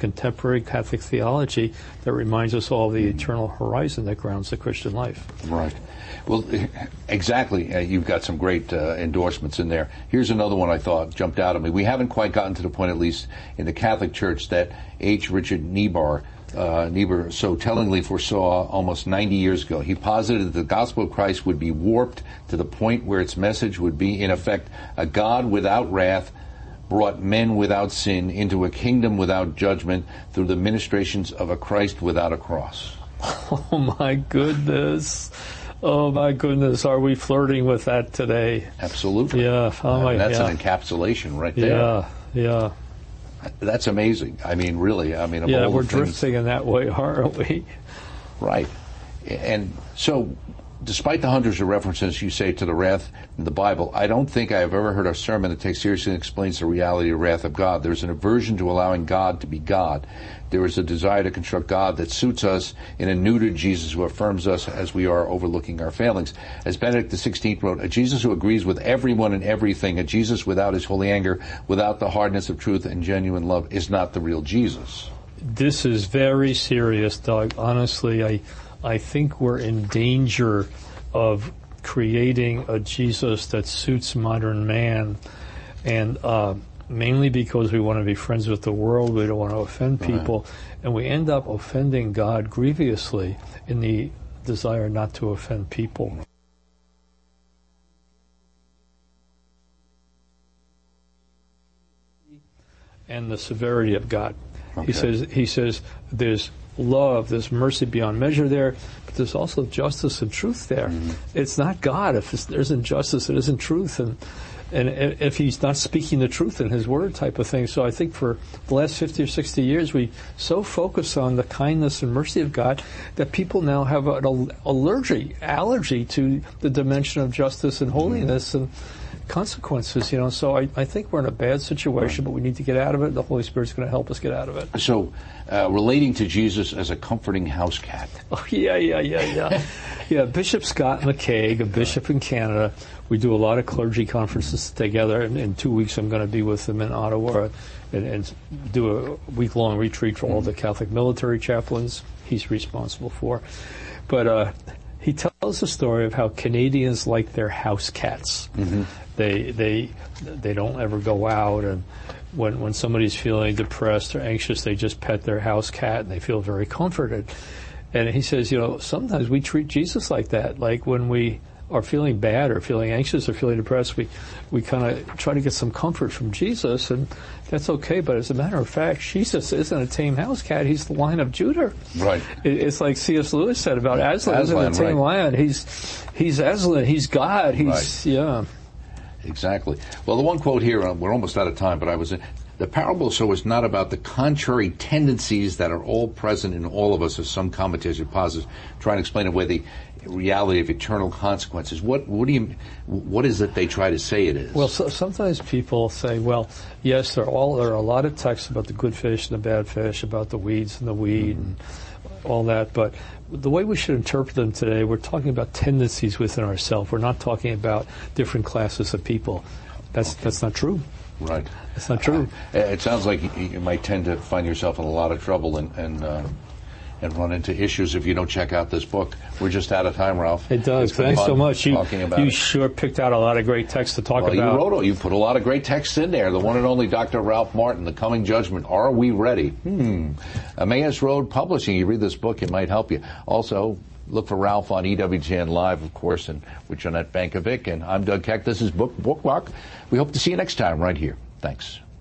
contemporary Catholic theology that reminds us all of the eternal horizon that grounds the Christian life. Right. Well, exactly. You've got some great endorsements in there. Here's another one I thought jumped out at me. We haven't quite gotten to the point, at least in the Catholic Church, that H. Richard Niebuhr so tellingly foresaw almost 90 years ago. He posited that the gospel of Christ would be warped to the point where its message would be, in effect, a God without wrath brought men without sin into a kingdom without judgment through the ministrations of a Christ without a cross. Oh, my goodness. Oh, my goodness. Are we flirting with that today? Absolutely. Yeah. That's an encapsulation right there. Yeah. That's amazing. I mean, really. I mean, we're drifting in that way, aren't we? Right. And so, despite the hundreds of references you say to the wrath in the Bible, I don't think I have ever heard a sermon that takes seriously and explains the reality of the wrath of God. There's an aversion to allowing God to be God. There is a desire to construct God that suits us in a neutered Jesus who affirms us as we are, overlooking our failings. As Benedict XVI wrote, a Jesus who agrees with everyone and everything, a Jesus without his holy anger, without the hardness of truth and genuine love, is not the real Jesus. This is very serious, Doug. Honestly, I think we're in danger of creating a Jesus that suits modern man, and mainly because we want to be friends with the world, we don't want to offend people, and we end up offending God grievously in the desire not to offend people. And the severity of God. Okay. He says there's love, there's mercy beyond measure there, but there's also justice and truth there. Mm-hmm. It's not God. If there isn't justice, it isn't truth. And if he's not speaking the truth in his word type of thing. So I think for the last 50 or 60 years, we so focus on the kindness and mercy of God that people now have an allergy to the dimension of justice and holiness and consequences, So I think we're in a bad situation, but we need to get out of it. The Holy Spirit's going to help us get out of it. So, relating to Jesus as a comforting house cat. Oh, yeah. Yeah, Bishop Scott McCaig, a bishop in Canada, we do a lot of clergy conferences together. In 2 weeks, I'm going to be with him in Ottawa and do a week-long retreat for all the Catholic military chaplains he's responsible for. But he tells a story of how Canadians like their house cats. Mm-hmm. They don't ever go out, and when somebody's feeling depressed or anxious, they just pet their house cat and they feel very comforted. And he says, sometimes we treat Jesus like that. Like when we are feeling bad or feeling anxious or feeling depressed, we kind of try to get some comfort from Jesus, and that's okay. But as a matter of fact, Jesus isn't a tame house cat. He's the Lion of Judah. Right. It's like C.S. Lewis said about Aslan. Isn't a tame lion. He's Aslan. He's God. Yeah. Exactly. Well, the one quote here, we're almost out of time, but the parable is not about the contrary tendencies that are all present in all of us, as some commentators posits, trying to explain away the reality of eternal consequences. What is it they try to say it is? Well, sometimes people say, well, yes, there are a lot of texts about the good fish and the bad fish, about the weeds and the weed and all that, but the way we should interpret them today, we're talking about tendencies within ourselves. We're not talking about different classes of people. That's not true. Right. It's not true. It sounds like you might tend to find yourself in a lot of trouble and run into issues if you don't check out this book. We're just out of time, Ralph. It does. Thanks so much. You sure picked out a lot of great texts to talk about. You put a lot of great texts in there. The one and only Dr. Ralph Martin, The Coming Judgment. Are we ready? Emmaus Road Publishing. You read this book, it might help you. Also, look for Ralph on EWTN Live, of course, and with Jeanette Bankovic. And I'm Doug Keck. This is Book Walk. We hope to see you next time right here. Thanks.